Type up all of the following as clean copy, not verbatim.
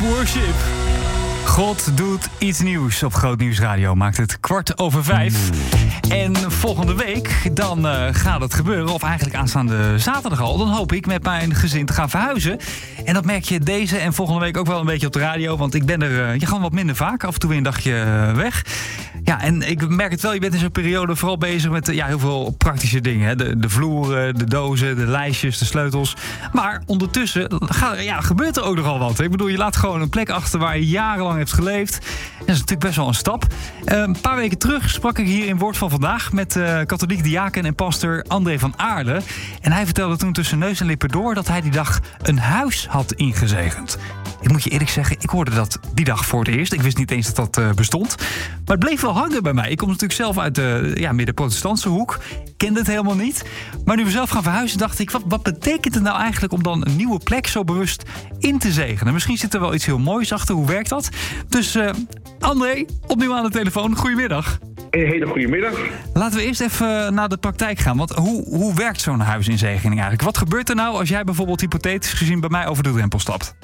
Worship. God doet iets nieuws op Groot Nieuws Radio. Maakt het 5:15. En volgende week dan gaat het gebeuren. Of eigenlijk aanstaande zaterdag al. Dan hoop ik met mijn gezin te gaan verhuizen. En dat merk je deze en volgende week ook wel een beetje op de radio. Want ik ben er gewoon wat minder vaak. Af en toe weer een dagje weg. Ja, en ik merk het wel. Je bent in zo'n periode vooral bezig met heel veel praktische dingen. Hè? De vloeren, de dozen, de lijstjes, de sleutels. Maar ondertussen gebeurt er ook nogal wat. Ik bedoel, je laat gewoon een plek achter waar je jarenlang hebt geleefd. Dat is natuurlijk best wel een stap. Een paar weken terug sprak ik hier in Woord van Vandaag met katholiek diaken en pastor André van Aarle. En hij vertelde toen tussen neus en lippen door dat hij die dag een huis had ingezegend. Ik moet je eerlijk zeggen, ik hoorde dat die dag voor het eerst. Ik wist niet eens dat dat bestond. Maar het bleef wel hangen bij mij. Ik kom natuurlijk zelf uit de midden-protestantse hoek. Kende het helemaal niet. Maar nu we zelf gaan verhuizen, dacht ik, wat betekent het nou eigenlijk om dan een nieuwe plek zo bewust in te zegenen? Misschien zit er wel iets heel moois achter. Hoe werkt dat? Dus André, opnieuw aan de telefoon. Goedemiddag. Een hele goede middag. Laten we eerst even naar de praktijk gaan. Want hoe werkt zo'n huisinzegening eigenlijk? Wat gebeurt er nou als jij bijvoorbeeld hypothetisch gezien bij mij over de drempel stapt?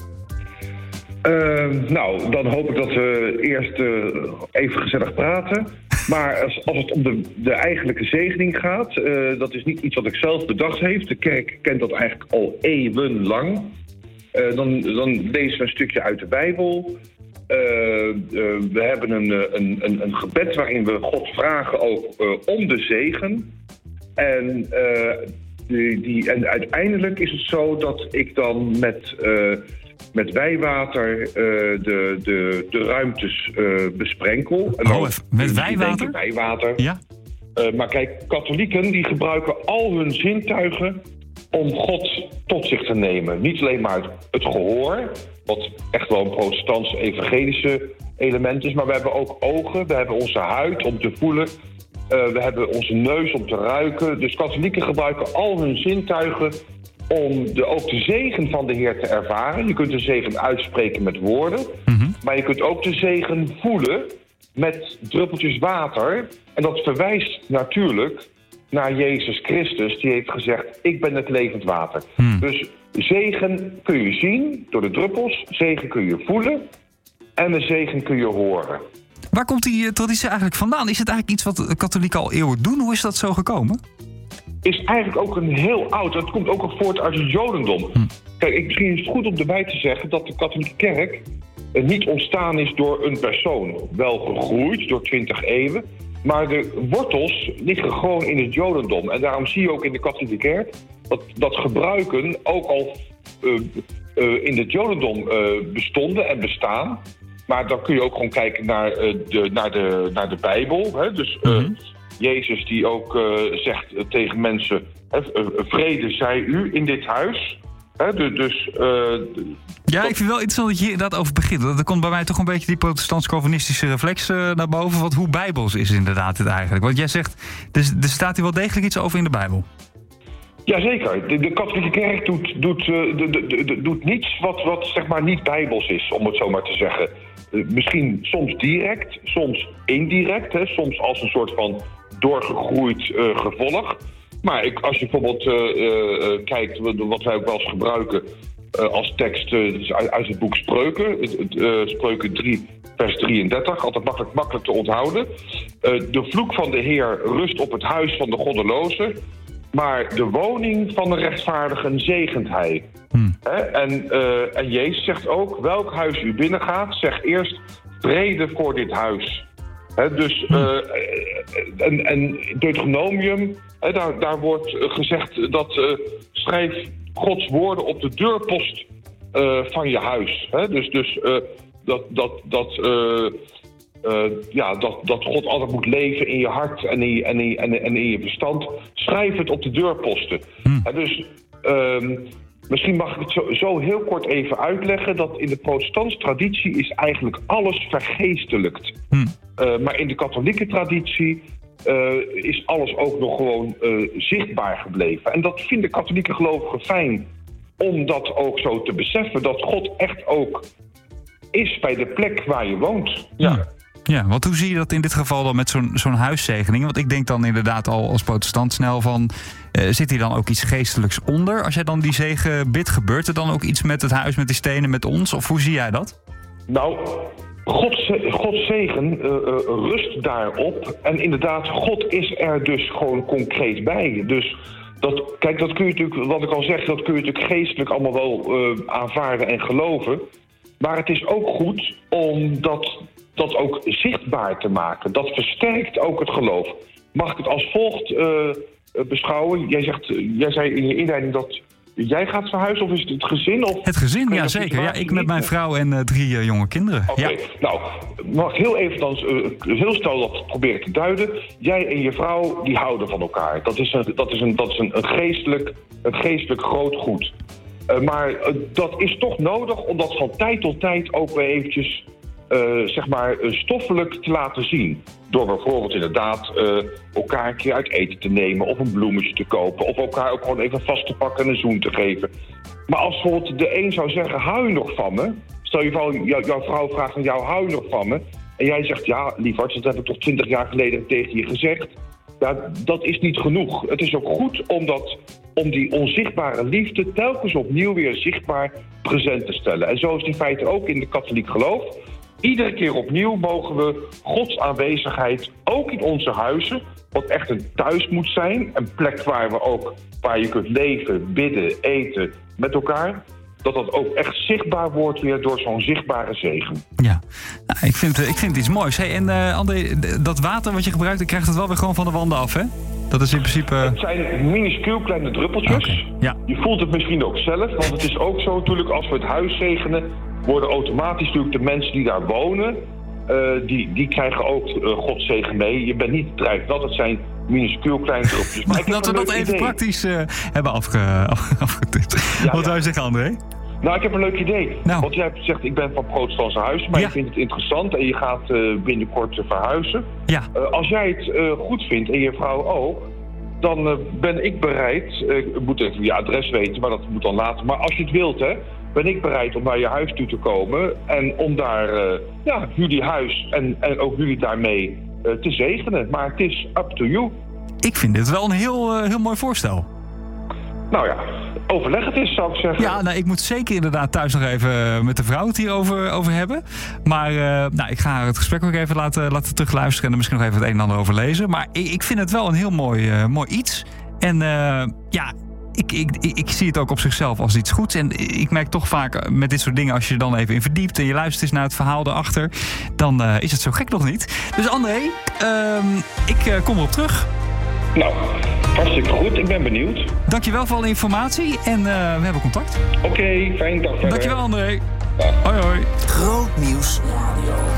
Dan hoop ik dat we eerst even gezellig praten. Maar als het om de eigenlijke zegening gaat, dat is niet iets wat ik zelf bedacht heb. De kerk kent dat eigenlijk al eeuwenlang. Dan lezen we een stukje uit de Bijbel. We hebben een gebed waarin we God vragen ook om de zegen. En uiteindelijk is het zo dat ik dan met wijwater de ruimtes besprenkel. Met wijwater? Wijwater. Ja. Maar kijk, katholieken die gebruiken al hun zintuigen om God tot zich te nemen. Niet alleen maar het gehoor, wat echt wel een protestants-evangelische element is, maar we hebben ook ogen, we hebben onze huid om te voelen, we hebben onze neus om te ruiken. Dus katholieken gebruiken al hun zintuigen om ook de zegen van de Heer te ervaren. Je kunt de zegen uitspreken met woorden, maar je kunt ook de zegen voelen met druppeltjes water. En dat verwijst natuurlijk naar Jezus Christus, die heeft gezegd, ik ben het levend water. Dus zegen kun je zien door de druppels, zegen kun je voelen en de zegen kun je horen. Waar komt die traditie eigenlijk vandaan? Is het eigenlijk iets wat katholieken al eeuwen doen? Hoe is dat zo gekomen? Is eigenlijk ook een heel oud. Het komt ook al voort uit het Jodendom. Kijk, misschien is het goed om erbij te zeggen dat de katholieke kerk niet ontstaan is door een persoon. Wel gegroeid door 20 eeuwen. Maar de wortels liggen gewoon in het Jodendom. En daarom zie je ook in de katholieke kerk dat gebruiken ook al in het Jodendom bestonden en bestaan. Maar dan kun je ook gewoon kijken naar de Bijbel. Hè? Dus Jezus die ook zegt tegen mensen, vrede zij u in dit huis. Ja, ik vind wel interessant dat je hier inderdaad over begint. Er komt bij mij toch een beetje die protestants-calvinistische reflex naar boven. Want hoe bijbels is inderdaad het eigenlijk? Want jij zegt, er staat hier wel degelijk iets over in de Bijbel. Jazeker. De katholieke kerk doet niets wat zeg maar niet bijbels is, om het zo maar te zeggen. Misschien soms direct, soms indirect. Hè, soms als een soort van doorgegroeid gevolg. Maar als je bijvoorbeeld kijkt, wat wij ook wel eens gebruiken als tekst uit het boek Spreuken. Spreuken 3, vers 33, altijd makkelijk te onthouden. De vloek van de Heer rust op het huis van de goddeloze, maar de woning van de rechtvaardigen zegent hij. En Jezus zegt ook, welk huis u binnengaat, zeg eerst vrede voor dit huis. En Deuteronomium, daar wordt gezegd dat schrijf Gods woorden op de deurpost van je huis. Dat God altijd moet leven in je hart en in je verstand. Schrijf het op de deurposten. Misschien mag ik het zo heel kort even uitleggen dat in de protestantse traditie is eigenlijk alles vergeestelijkt. Maar in de katholieke traditie is alles ook nog gewoon zichtbaar gebleven. En dat vinden katholieke gelovigen fijn om dat ook zo te beseffen, dat God echt ook is bij de plek waar je woont. Ja, want hoe zie je dat in dit geval dan met zo'n huiszegening? Want ik denk dan inderdaad al als protestant snel van, zit hier dan ook iets geestelijks onder? Als jij dan die zegen bidt, gebeurt er dan ook iets met het huis, met die stenen, met ons? Of hoe zie jij dat? Nou, Gods zegen rust daarop. En inderdaad, God is er dus gewoon concreet bij. Dus dat kun je natuurlijk, wat ik al zeg, dat kun je natuurlijk geestelijk allemaal wel aanvaarden en geloven. Maar het is ook goed om dat ook zichtbaar te maken. Dat versterkt ook het geloof. Mag ik het als volgt beschouwen? Jij zei in je inleiding dat jij gaat verhuizen, of is het gezin? Of het gezin, ja zeker. Ja, ik met mijn vrouw en 3 jonge kinderen. Oké. Ja. Nou, mag ik heel even dan heel snel dat proberen te duiden. Jij en je vrouw, die houden van elkaar. Dat is een geestelijk groot goed. Maar dat is toch nodig om dat van tijd tot tijd ook weer eventjes stoffelijk te laten zien. Door bijvoorbeeld inderdaad elkaar een keer uit eten te nemen, of een bloemetje te kopen, of elkaar ook gewoon even vast te pakken en een zoen te geven. Maar als bijvoorbeeld de een zou zeggen, hou je nog van me? Stel je voor, jouw vrouw vraagt aan jou, hou je nog van me? En jij zegt, ja, lieverd, dat heb ik toch 20 jaar geleden tegen je gezegd. Ja, dat is niet genoeg. Het is ook goed om die onzichtbare liefde telkens opnieuw weer zichtbaar present te stellen. En zo is het in feite ook in de katholiek geloof. Iedere keer opnieuw mogen we Gods aanwezigheid, ook in onze huizen, wat echt een thuis moet zijn, een plek waar je kunt leven, bidden, eten met elkaar, dat ook echt zichtbaar wordt weer door zo'n zichtbare zegen. Ja, nou, ik vind het iets moois. Hey, en André, dat water wat je gebruikt, ik krijg het wel weer gewoon van de wanden af, hè? Dat is in principe... Het zijn minuscuul kleine druppeltjes. Okay, ja. Je voelt het misschien ook zelf, want het is ook zo natuurlijk, als we het huis zegenen, worden automatisch natuurlijk de mensen die daar wonen, die krijgen ook Gods zegen mee. Je bent niet drijfnat, het zijn minuscuul kleine druppeltjes. Maar dat we dat even praktisch hebben afgetipt. Ja, wat zou je zeggen, André? Nou, ik heb een leuk idee. Nou. Want jij hebt gezegd, ik ben van protestantse huizen, maar je vindt het interessant en je gaat binnenkort verhuizen. Ja. Als jij het goed vindt en je vrouw ook, dan ben ik bereid, ik moet even je adres weten, maar dat moet dan later. Maar als je het wilt, hè, ben ik bereid om naar je huis toe te komen en om daar jullie huis en ook jullie daarmee te zegenen. Maar het is up to you. Ik vind dit wel een heel mooi voorstel. Nou ja, overleg het eens, zou ik zeggen. Ja, nou, ik moet zeker inderdaad thuis nog even met de vrouw het hier over hebben. Maar ik ga haar het gesprek ook even laten terugluisteren en er misschien nog even het een en ander over lezen. Maar ik vind het wel een heel mooi iets. En ik zie het ook op zichzelf als iets goeds. En ik merk toch vaak met dit soort dingen, als je er dan even in verdiept en je luistert eens naar het verhaal erachter, dan is het zo gek nog niet. Dus André, ik kom erop terug. Nou, hartstikke goed. Ik ben benieuwd. Dankjewel voor alle informatie en we hebben contact. Oké, fijne dag verder. Dankjewel, André. Hoi, hoi.